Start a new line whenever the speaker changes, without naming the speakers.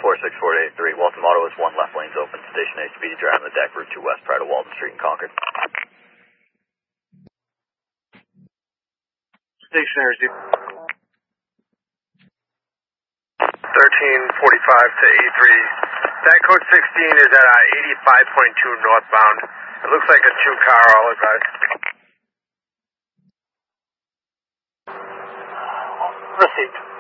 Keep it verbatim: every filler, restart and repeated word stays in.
four six four eight three, Waltham Auto is one, left lane's open, station H B, driving the deck, route two west prior to Walton Street in Concord.
Stationary zero. thirteen forty-five to A three. That code sixteen is at uh, eighty-five point two northbound. It looks like a two car, I'll advise.
Received.